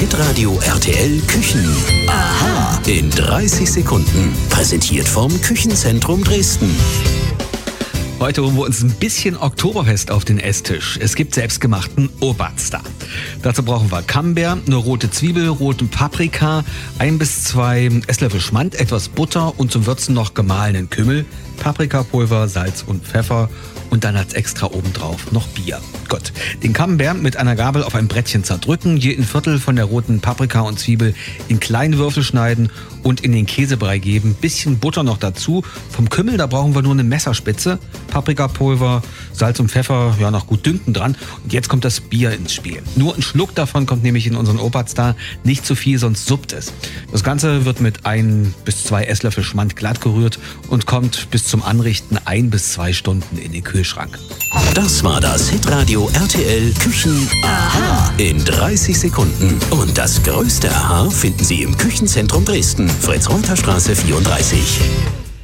Hitradio RTL Küchen. Aha. In 30 Sekunden. Präsentiert vom Küchenzentrum Dresden. Heute holen wir uns ein bisschen Oktoberfest auf den Esstisch. Es gibt selbstgemachten Oberster. Dazu brauchen wir Camembert, eine rote Zwiebel, roten Paprika, 1 bis 2 Esslöffel Schmand, etwas Butter und zum Würzen noch gemahlenen Kümmel, Paprikapulver, Salz und Pfeffer und dann als extra obendrauf noch Bier. Gut. Den Camembert mit einer Gabel auf ein Brettchen zerdrücken, je ein Viertel von der roten Paprika und Zwiebel in kleine Würfel schneiden und in den Käsebrei geben. Bisschen Butter noch dazu. Vom Kümmel, da brauchen wir nur eine Messerspitze. Paprikapulver, Salz und Pfeffer, ja, noch gut dünken dran. Und jetzt kommt das Bier ins Spiel. Nur ein Schluck davon kommt nämlich in unseren Oberster. Nicht zu viel, sonst suppt es. Das Ganze wird mit 1 bis 2 Esslöffel Schmand glatt gerührt und kommt bis zum Anrichten 1 bis 2 Stunden in den Kühlschrank. Das war das Hitradio RTL Küchen Aha in 30 Sekunden. Und das größte Aha finden Sie im Küchenzentrum Dresden, Fritz-Reuter-Straße 34.